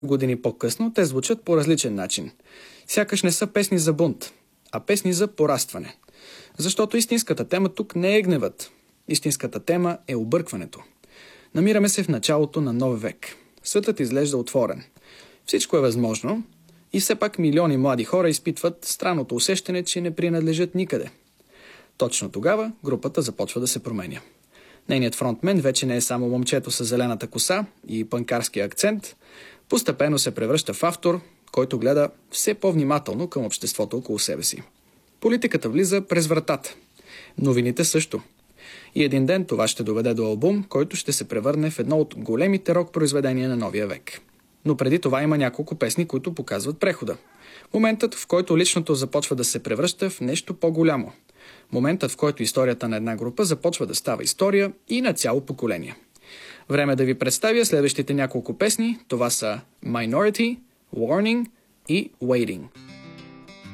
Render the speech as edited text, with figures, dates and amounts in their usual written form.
Години по-късно те звучат по различен начин. Сякаш не са песни за бунт, а песни за порастване. Защото истинската тема тук не е гневът. Истинската тема е объркването. Намираме се в началото на нов век. Светът изглежда отворен. Всичко е възможно и все пак милиони млади хора изпитват странното усещане, че не принадлежат никъде. Точно тогава групата започва да се променя. Нейният фронтмен вече не е само момчето с зелената коса и панкарския акцент, постепенно се превръща в автор, който гледа все по-внимателно към обществото около себе си. Политиката влиза през вратата. Новините също. И един ден това ще доведе до албум, който ще се превърне в едно от големите рок-произведения на новия век. Но преди това има няколко песни, които показват прехода. Моментът, в който личното започва да се превръща в нещо по-голямо. Моментът, в който историята на една група започва да става история и на цяло поколение. Време да ви представя следващите няколко песни. Това са Minority, Warning и Waiting.